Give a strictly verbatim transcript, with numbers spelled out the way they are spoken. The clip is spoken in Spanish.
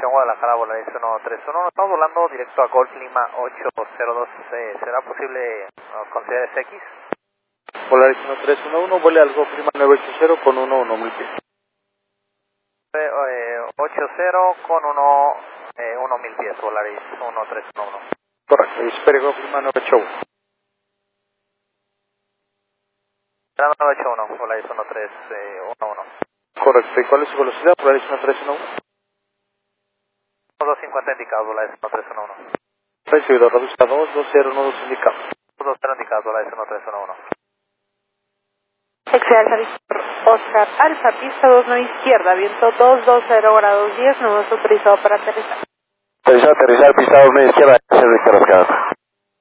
Aviación Guadalajara, Volaris uno tres uno, estamos volando directo a Golf Lima ocho cero dos, eh, ¿será posible uh, considerar ese X? Volaris uno tres uno uno, vuele al Golf Lima nueve ocho cero con uno uno mil pies. Eh, eh, ocho cero con uno, eh, uno mil pies, Volaris uno tres uno uno. Correcto, espere Golf Lima nueve ocho uno. nueve ocho uno, Volaris uno tres uno uno. Correcto, ¿y cuál es su velocidad? Volaris uno tres uno uno. dos cincuenta indicados, Volaris uno tres uno uno. Recibido, reduzca dos dos cero uno dos indicado. dos cero indicados, Volaris uno tres uno uno. Excel Victor Oscar Alfa, pista dos nueve izquierda, viento dos dos cero grados diez, no hemos autorizado para aterrizar. Autorizado a aterrizar, pista dos nueve izquierda, Excel Victor Oscar.